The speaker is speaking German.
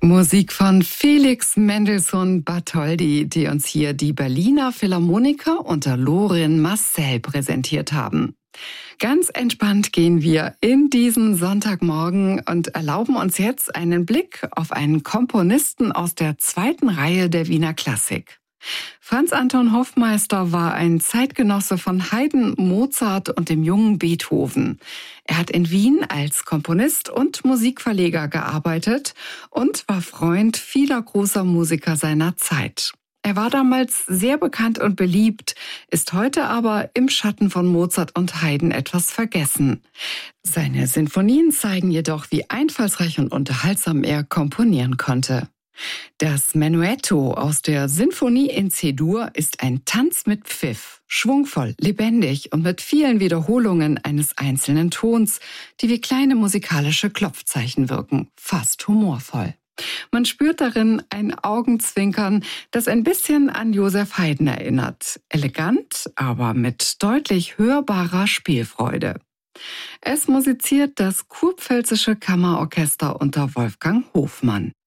Musik von Felix Mendelssohn Bartholdy, die uns hier die Berliner Philharmoniker unter Lorin Maazel präsentiert haben. Ganz entspannt gehen wir in diesen Sonntagmorgen und erlauben uns jetzt einen Blick auf einen Komponisten aus der zweiten Reihe der Wiener Klassik. Franz Anton Hoffmeister war ein Zeitgenosse von Haydn, Mozart und dem jungen Beethoven. Er hat in Wien als Komponist und Musikverleger gearbeitet und war Freund vieler großer Musiker seiner Zeit. Er war damals sehr bekannt und beliebt, ist heute aber im Schatten von Mozart und Haydn etwas vergessen. Seine Sinfonien zeigen jedoch, wie einfallsreich und unterhaltsam er komponieren konnte. Das Menuetto aus der Sinfonie in C-Dur ist ein Tanz mit Pfiff, schwungvoll, lebendig und mit vielen Wiederholungen eines einzelnen Tons, die wie kleine musikalische Klopfzeichen wirken, fast humorvoll. Man spürt darin ein Augenzwinkern, das ein bisschen an Joseph Haydn erinnert. Elegant, aber mit deutlich hörbarer Spielfreude. Es musiziert das Kurpfälzische Kammerorchester unter Wolfgang Hofmann.